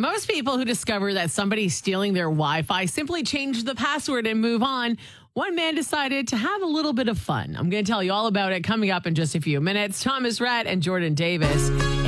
Most people who discover that somebody's stealing their Wi-Fi simply change the password and move on. One man decided to have a little bit of fun. I'm going to tell you all about it coming up in just a few minutes. Thomas Rhett and Jordan Davis.